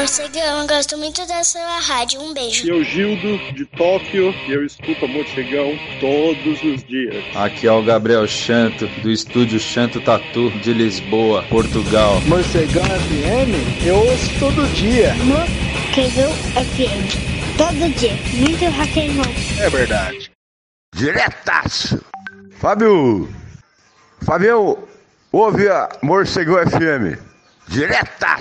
Morcegão, eu gosto muito da sua rádio. Um beijo. E eu, Gildo, de Tóquio, e eu escuto a Morcegão todos os dias. Aqui é o Gabriel Chanto, do estúdio Chanto Tatu, de Lisboa, Portugal. Morcegão FM, eu ouço todo dia. Morcegão FM, todo dia. Muito rock and roll. É verdade. Diretaço. Fabião, ouve a Morcegão FM. Diretaço.